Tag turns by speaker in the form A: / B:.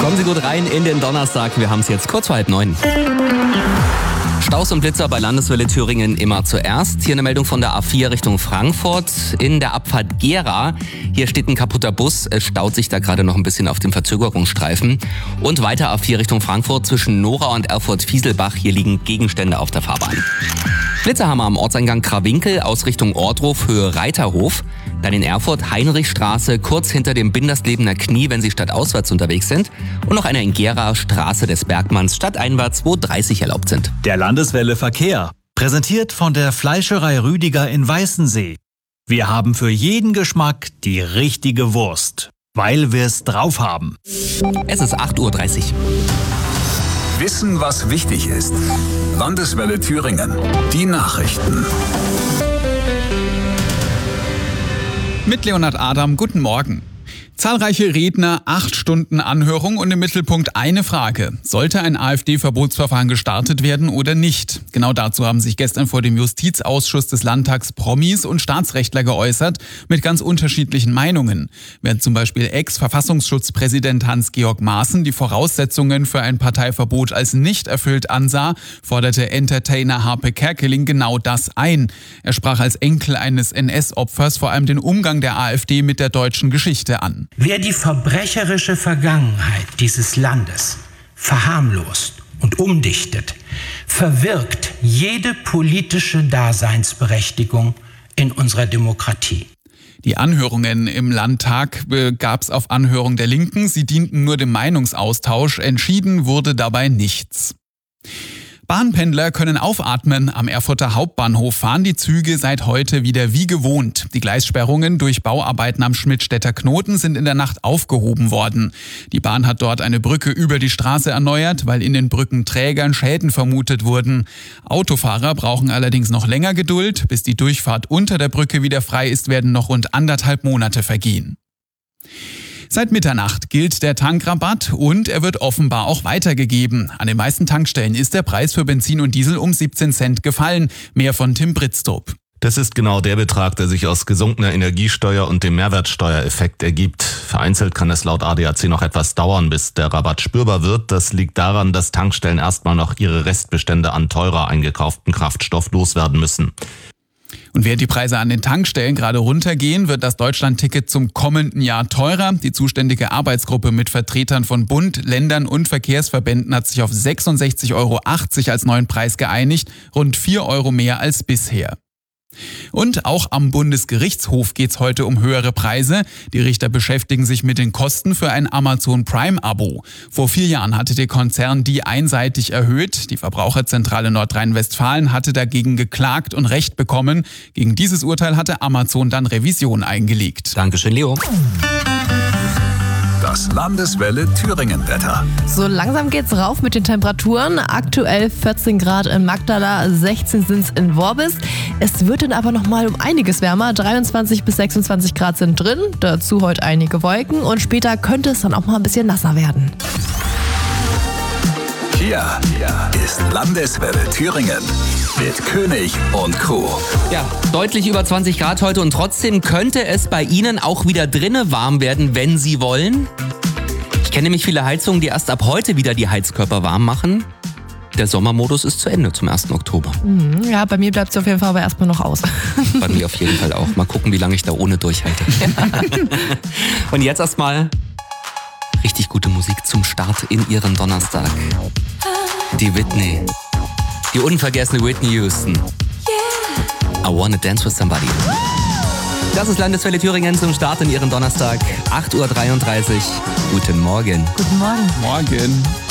A: Kommen Sie gut rein in den Donnerstag. Wir haben es jetzt kurz vor 8:30. Staus und Blitzer bei Landeswelle Thüringen immer zuerst. Hier eine Meldung von der A4 Richtung Frankfurt. In der Abfahrt Gera. Hier steht ein kaputter Bus. Es staut sich da gerade noch ein bisschen auf dem Verzögerungsstreifen. Und weiter A4 Richtung Frankfurt zwischen Nora und Erfurt-Fieselbach. Hier liegen Gegenstände auf der Fahrbahn. Blitzerhammer am Ortseingang Krawinkel aus Richtung Ortruf, Höhe Reiterhof. Dann in Erfurt Heinrichstraße, kurz hinter dem Binderslebener Knie, wenn Sie stadtauswärts unterwegs sind. Und noch eine in Gera, Straße des Bergmanns, stadteinwärts, wo 30 erlaubt sind.
B: Der Landeswelle Verkehr, präsentiert von der Fleischerei Rüdiger in Weißensee. Wir haben für jeden Geschmack die richtige Wurst, weil wir es drauf haben.
A: Es ist 8:30 Uhr.
C: Wissen, was wichtig ist. Landeswelle Thüringen. Die Nachrichten.
D: Mit Leonhard Adam, guten Morgen. Zahlreiche Redner, 8 Stunden Anhörung und im Mittelpunkt eine Frage. Sollte ein AfD-Verbotsverfahren gestartet werden oder nicht? Genau dazu haben sich gestern vor dem Justizausschuss des Landtags Promis und Staatsrechtler geäußert, mit ganz unterschiedlichen Meinungen. Während zum Beispiel Ex-Verfassungsschutzpräsident Hans-Georg Maaßen die Voraussetzungen für ein Parteiverbot als nicht erfüllt ansah, forderte Entertainer Harpe Kerkeling genau das ein. Er sprach als Enkel eines NS-Opfers vor allem den Umgang der AfD mit der deutschen Geschichte an.
E: Wer die verbrecherische Vergangenheit dieses Landes verharmlost und umdichtet, verwirkt jede politische Daseinsberechtigung in unserer Demokratie.
D: Die Anhörungen im Landtag gab es auf Anhörung der Linken. Sie dienten nur dem Meinungsaustausch. Entschieden wurde dabei nichts. Bahnpendler können aufatmen. Am Erfurter Hauptbahnhof fahren die Züge seit heute wieder wie gewohnt. Die Gleissperrungen durch Bauarbeiten am Schmidtstädter Knoten sind in der Nacht aufgehoben worden. Die Bahn hat dort eine Brücke über die Straße erneuert, weil in den Brückenträgern Schäden vermutet wurden. Autofahrer brauchen allerdings noch länger Geduld. Bis die Durchfahrt unter der Brücke wieder frei ist, werden noch rund 1,5 Monate vergehen. Seit Mitternacht gilt der Tankrabatt und er wird offenbar auch weitergegeben. An den meisten Tankstellen ist der Preis für Benzin und Diesel um 17 Cent gefallen. Mehr von Tim Britztrup.
F: Das ist genau der Betrag, der sich aus gesunkener Energiesteuer und dem Mehrwertsteuereffekt ergibt. Vereinzelt kann es laut ADAC noch etwas dauern, bis der Rabatt spürbar wird. Das liegt daran, dass Tankstellen erstmal noch ihre Restbestände an teurer eingekauften Kraftstoff loswerden müssen.
D: Und während die Preise an den Tankstellen gerade runtergehen, wird das Deutschland-Ticket zum kommenden Jahr teurer. Die zuständige Arbeitsgruppe mit Vertretern von Bund, Ländern und Verkehrsverbänden hat sich auf 66,80 Euro als neuen Preis geeinigt, rund 4 Euro mehr als bisher. Und auch am Bundesgerichtshof geht's heute um höhere Preise. Die Richter beschäftigen sich mit den Kosten für ein Amazon Prime-Abo. Vor 4 Jahren hatte der Konzern die einseitig erhöht. Die Verbraucherzentrale Nordrhein-Westfalen hatte dagegen geklagt und Recht bekommen. Gegen dieses Urteil hatte Amazon dann Revision eingelegt.
A: Dankeschön, Leo.
C: Das Landeswelle Thüringen-Wetter.
G: So langsam geht's rauf mit den Temperaturen. Aktuell 14 Grad in Magdala, 16 sind's in Worbis. Es wird dann aber noch mal um einiges wärmer. 23 bis 26 Grad sind drin. Dazu heute einige Wolken. Und später könnte es dann auch mal ein bisschen nasser werden.
C: Hier ist Landeswelle Thüringen mit König und Kuh.
A: Ja, deutlich über 20 Grad heute und trotzdem könnte es bei Ihnen auch wieder drinnen warm werden, wenn Sie wollen. Ich kenne nämlich viele Heizungen, die erst ab heute wieder die Heizkörper warm machen. Der Sommermodus ist zu Ende zum 1. Oktober.
G: Ja, bei mir bleibt es auf jeden Fall aber erstmal noch aus.
A: Bei mir auf jeden Fall auch. Mal gucken, wie lange ich da ohne durchhalte. Und jetzt erstmal richtig gute Musik zum Start in Ihren Donnerstag. Die Whitney. Die unvergessene Whitney Houston. I Wanna Dance With Somebody. Das ist Landeswelle Thüringen zum Start in Ihren Donnerstag. 8:33 Uhr. Guten Morgen.
G: Guten Morgen.
D: Morgen.